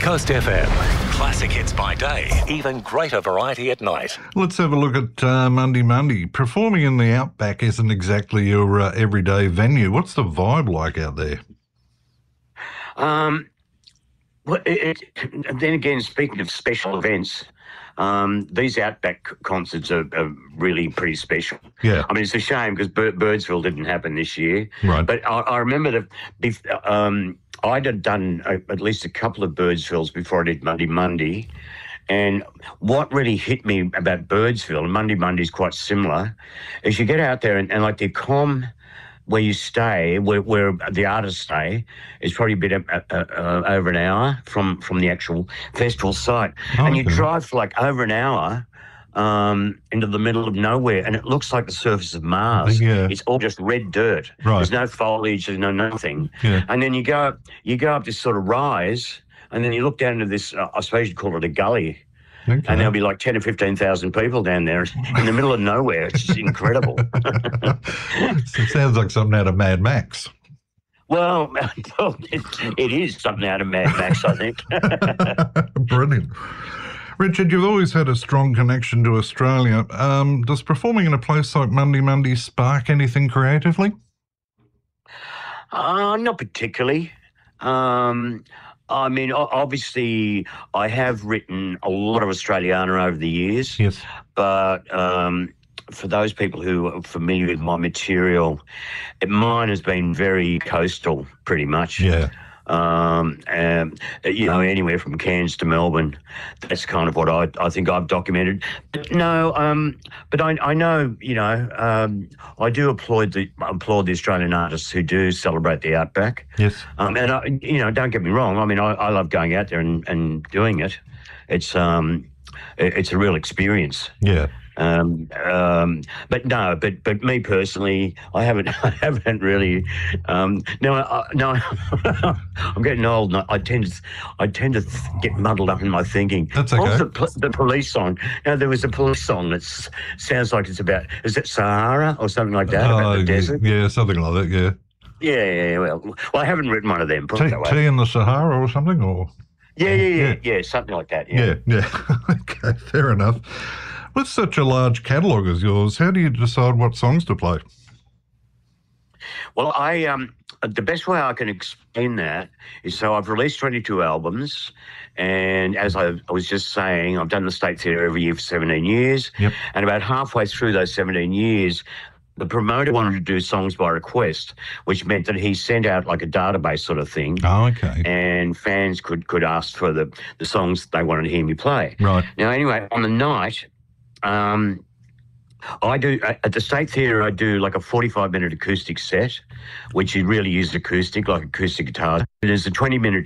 Coast FM. Classic hits by day, even greater variety at night. Let's have a look at Monday Monday. Performing in the Outback isn't exactly your everyday venue. What's the vibe like out there? Then again, speaking of special events, these Outback concerts are really pretty special. Yeah. I mean, it's a shame because Birdsville didn't happen this year. Right. But I remember I'd have done at least a couple of Birdsvilles before I did Monday Monday. And what really hit me about Birdsville, and Monday Monday is quite similar, is you get out there and like the comm where you stay, where the artists stay, is probably a bit over an hour from the actual festival site. Oh, and you okay. drive for like over an hour into the middle of nowhere, and it looks like the surface of Mars. Yeah. It's all just red dirt. Right. There's no foliage, there's no nothing. Yeah. And then you go up this sort of rise, and then you look down into this, I suppose you'd call it a gully. Okay. And there'll be like 10 or 15,000 people down there in the middle of nowhere. It's just incredible. It sounds like something out of Mad Max. Well, it is something out of Mad Max, I think. Brilliant. Richard, you've always had a strong connection to Australia. Does performing in a place like Monday Monday spark anything creatively? Not particularly. I mean, obviously, I have written a lot of Australiana over the years. Yes. But for those people who are familiar with my material, mine has been very coastal, pretty much. Yeah. Anywhere from Cairns to Melbourne. That's kind of what I think I've documented. But no, but I know, I do applaud the Australian artists who do celebrate the Outback. Yes. And don't get me wrong. I mean, I love going out there and doing it. It's a real experience. Yeah. But me personally, I haven't really. No, I'm getting old. And I tend to get muddled up in my thinking. That's okay. What was the police song? There was a police song that sounds like it's about. Is it Sahara or something like that? About the desert? Yeah, something like that. Yeah. Yeah. Well, I haven't written one of them. Put it that way. Tea in the Sahara or something, or. Yeah, something like that. Yeah. Okay, fair enough. With such a large catalogue as yours, how do you decide what songs to play? Well, the best way I can explain that is, so I've released 22 albums, and as I was just saying, I've done the State Theatre every year for 17 years, Yep. and about halfway through those 17 years, the promoter wanted to do songs by request, which meant that he sent out like a database sort of thing. Oh, okay. And fans could ask for the songs they wanted to hear me play. Right. Now, anyway, on the night, I do at the State Theatre. I do like a 45-minute acoustic set, which you really use acoustic, like acoustic guitar. There's a 20-minute